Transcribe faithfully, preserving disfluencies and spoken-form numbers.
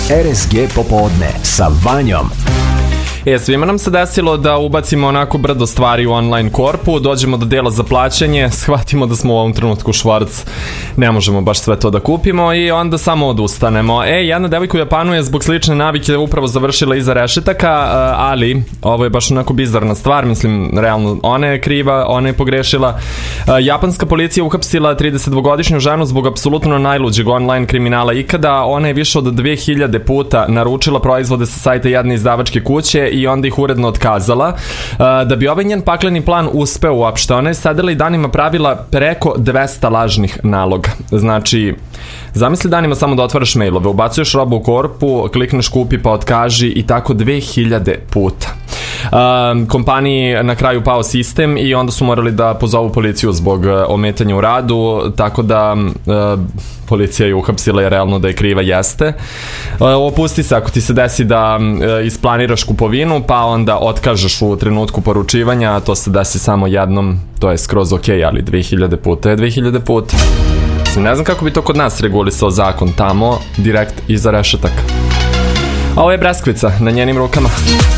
R S G popodne sa Vanjom. E, svima nam se desilo da ubacimo onako brdo stvari u online korpu, dođemo do dela za plaćanje, shvatimo da smo u ovom trenutku švarc, ne možemo baš sve to da kupimo i onda samo odustanemo. E, jedna devojka u Japanu je zbog slične navike upravo završila iza rešetaka, ali ovo je baš onako bizarna stvar, mislim, realno ona je kriva, ona je pogrešila. Japanska policija uhapsila tridesetdvogodišnju ženu zbog apsolutno najluđeg online kriminala ikada. Ona je više od dve hiljade puta naručila proizvode sa sajta jedne izdavačke kuće i onda ih uredno otkazala. Da bi ovaj njen pakleni plan uspeo uopšte, ona je sedela i danima pravila preko dvesta lažnih naloga. Znači, zamisli danima samo da otvaraš mailove, ubacuješ robu u korpu, klikneš kupi pa otkaži i tako dve hiljade puta. Um, kompaniji na kraju pao sistem i onda su morali da pozovu policiju zbog uh, ometanja u radu, tako da uh, policija je uhapsila je realno da je kriva, jeste. Uh, opusti se ako ti se desi da uh, isplaniraš kupovinu pa onda otkažeš u trenutku poručivanja, to se desi samo jednom, to je skroz ok, ali dve hiljade puta je dve hiljade puta. Ne znam kako bi to kod nas regulisao zakon, tamo direkt iza rešetaka. A ovo je Breskvica na njenim rukama.